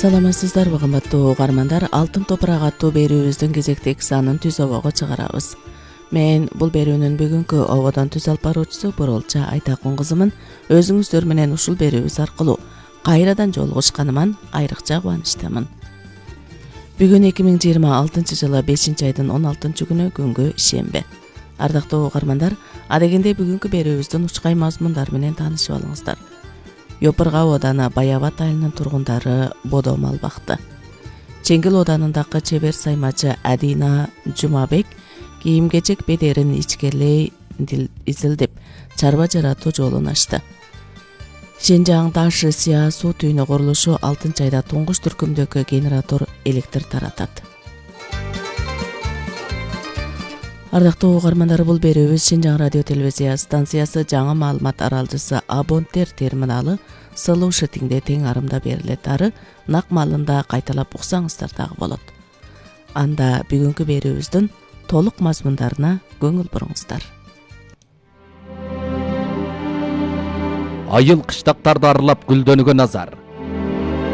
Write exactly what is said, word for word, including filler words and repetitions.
Саламатсыздарбы кымбаттуу угармандар, Алтын топурак аттуу берүүбүздүн кезектеги санын түз обого чыгарабыз. Мен бул берүүнүн бүгүнкү ободон түз алып баруучусу Бурулча Айтакун кызымын. Өзүңүздөр менен ушул берүүбүз аркылуу кайрадан жолугушканыман айрыкча кубанычтамын. Бүгүн эки миң жыйырма алтынчы жылы бешинчи айдын он алтынчы күнү күнгө ишемби. Ардактуу угармандар, адегенде бүгүнкү берүүбүздүн учкай мазмундары менен таанышып алыңыздар. Йопурга ооданы Баябат айылынын тургундары бодом албакты. Чеңгил оодарындагы чебер саймачы Адина Жумабек кийим-кечек бедерин ичкерлей изилдеп, чарба жаратуу жолун ачты. Шенжаң Ташы Сия суу түйүнү курулушу алтынчы айда туңгуч түркүмдөгү генератор электр таратат. Ардактуу угармандар, бул берүүбүз Шенжаң радио телевизия станциясы жаңы маалымат аралжысы Абонтер терминалы Слушатиңде тең арымда берилет. Ары нак маалында кайталап уксаңыздар дагы болот. Анда бүгүнкү берүүбүздүн толук мазмундарына көңүл буруңуздар. Айыл кыштактарды аралап гүлдөнгөн азар.